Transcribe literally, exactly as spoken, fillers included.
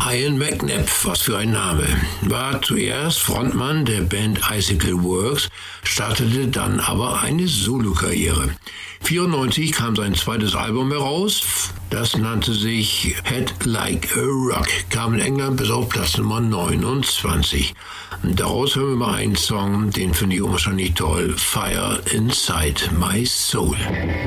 Ian McNabb, was für ein Name, war zuerst Frontmann der Band Icicle Works, startete dann aber eine Solokarriere. vierundneunzig kam sein zweites Album heraus, das nannte sich Head Like a Rock, kam in England bis auf Platz Nummer neunundzwanzig. Daraus hören wir mal einen Song, den finde ich unwahrscheinlich toll, Fire Inside My Soul.